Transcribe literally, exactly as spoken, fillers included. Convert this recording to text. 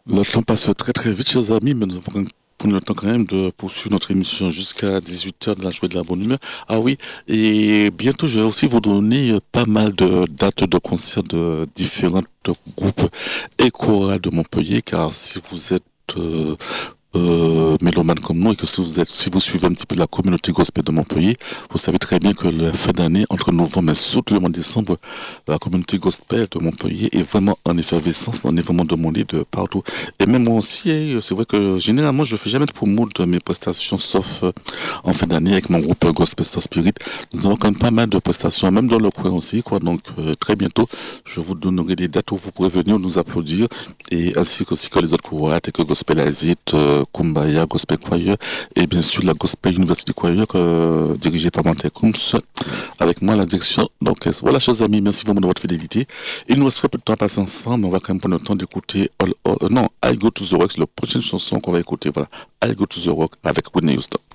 Le temps passe très très vite, chers amis, mais nous avons quand même pris le temps quand même de poursuivre notre émission jusqu'à dix-huit heures de la journée de la bonne humeur. Ah oui, et bientôt je vais aussi vous donner euh, pas mal de dates de concerts de différents groupes et chorales de Montpellier, car si vous êtes euh, euh, mélomane comme nous et que si vous êtes, si vous suivez un petit peu la communauté gospel de Montpellier, vous savez très bien que la fin d'année, entre novembre et surtout le mois de décembre, la communauté gospel de Montpellier est vraiment en effervescence, on est vraiment demandé de partout. Et même moi aussi, eh, c'est vrai que généralement, je fais jamais de promo de mes prestations, sauf euh, en fin d'année avec mon groupe euh, Gospel Soul Spirit. Nous avons quand même pas mal de prestations, même dans le coin aussi, quoi. Donc, euh, très bientôt, je vous donnerai des dates où vous pourrez venir nous applaudir, et ainsi que, aussi que les autres chorales, tels que Gospel Azit, euh, Kumbaya, Gospel Choir, et bien sûr la Gospel University Choir, euh, dirigée par Mantel Kums, avec moi à la direction d'orchestre. Voilà, chers amis, merci vraiment de votre fidélité. Il nous resterait peu de temps à passer ensemble, mais on va quand même prendre le temps d'écouter, All- All- euh, non, I Go to the Rock, c'est la prochaine chanson qu'on va écouter, voilà, I Go to the Rock avec Whitney Houston.